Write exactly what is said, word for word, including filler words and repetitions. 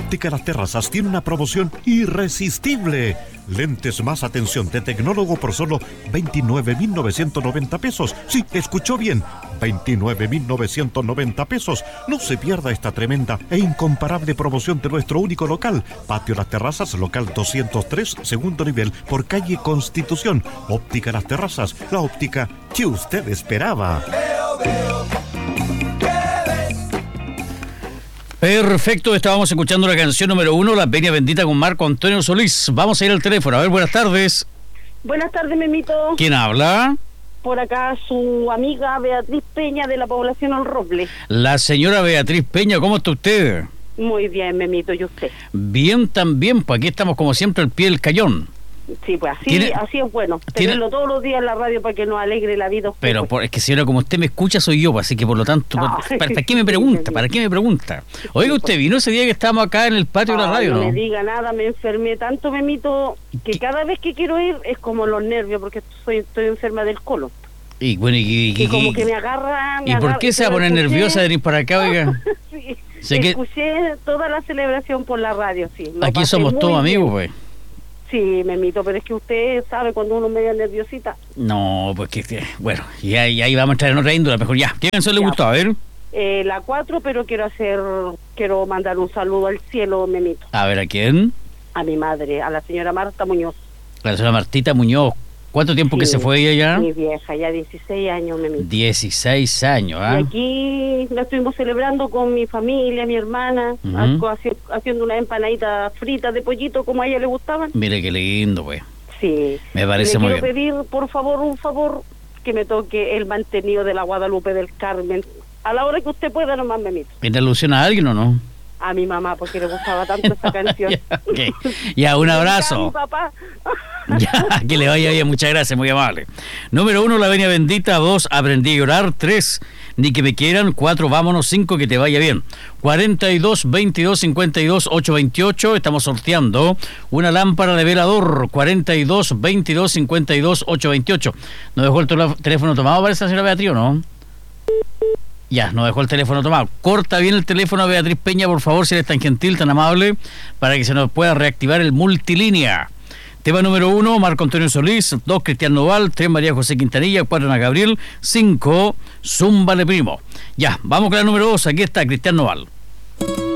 Óptica Las Terrazas tiene una promoción irresistible. Lentes más atención de tecnólogo por solo veintinueve mil novecientos noventa pesos. Sí, escuchó bien, veintinueve mil novecientos noventa pesos. No se pierda esta tremenda e incomparable promoción de nuestro único local. Patio Las Terrazas, local doscientos tres, segundo nivel, por calle Constitución. Óptica Las Terrazas, la óptica que usted esperaba. Perfecto, estábamos escuchando la canción número uno, La Peña Bendita, con Marco Antonio Solís. Vamos a ir al teléfono. A ver, buenas tardes. Buenas tardes, Memito. ¿Quién habla? Por acá su amiga Beatriz Peña, de la población El Roble. La señora Beatriz Peña, ¿cómo está usted? Muy bien, Memito, ¿y usted? Bien también, pues aquí estamos como siempre al pie del cañón. Sí, pues así, ¿Tiene, así es bueno, ¿tiene, tenerlo todos los días en la radio para que nos alegre la vida. Usted, pero pues. por, es que señora, como usted me escucha, soy yo, así que por lo tanto, No. ¿para, ¿para qué me pregunta? ¿Para qué me pregunta? Oiga, usted vino ese día que estábamos acá en el patio de la radio, ¿no? ¿no? No me diga nada, me enfermé tanto, Memito, que ¿Qué? Cada vez que quiero ir es como los nervios, porque soy estoy enferma del colon. Y bueno, y, y, Que como y, que me agarra... Me ¿y por agarra, qué se va a poner escuché, nerviosa de venir para acá, oiga? Sí, Sé que escuché toda la celebración por la radio, sí. Lo aquí pasé somos muy todos bien. amigos, pues. Sí, Memito, pero es que usted sabe cuando uno es medio nerviosita. No, pues que, que bueno, y ahí, ahí vamos a entrar en otra índole, mejor ya. ¿Qué canción le Ya. gustó? A ver. Eh, la cuatro, pero quiero hacer, quiero mandar un saludo al cielo, Memito. A ver, ¿a quién? A mi madre, a la señora Marta Muñoz. La señora Martita Muñoz. ¿Cuánto tiempo Sí, que se fue ella ya? Mi vieja, ya dieciséis años, Memito. dieciséis años, ¿ah? Y aquí la estuvimos celebrando con mi familia, mi hermana, Ujú. algo haci- haciendo una empanadita frita de pollito como a ella le gustaban. Mire qué lindo, pues. Sí. Me parece Le muy quiero bien. pedir, por favor, un favor, que me toque el mantenido de la Guadalupe del Carmen. A la hora que usted pueda, nomás, Memito. ¿Viene alusión a alguien o no? A mi mamá, porque le gustaba tanto esa canción. Ya, ok. Ya, un A mi abrazo. papá. Ya, que le vaya bien, muchas gracias, muy amable. Número uno, La Venia Bendita. Dos, Aprendí a llorar. Tres, Ni que me quieran. Cuatro, Vámonos. Cinco, Que te vaya bien. cuarenta y dos, veintidós, cincuenta y dos, ochocientos veintiocho. Estamos sorteando una lámpara de velador. cuarenta y dos, veintidós, cincuenta y dos, ochocientos veintiocho. ¿No dejó el tele- teléfono tomado para esa señora Beatriz o no? Ya, no dejó el teléfono tomado. Corta bien el teléfono a Beatriz Peña, por favor, si eres tan gentil, tan amable, para que se nos pueda reactivar el multilínea. Tema número uno, Marco Antonio Solís. Dos, Cristian Noval. Tres, María José Quintanilla. Cuatro, Ana Gabriel. Cinco, Zúmbale Primo. Ya, vamos con la número dos. Aquí está Cristian Noval.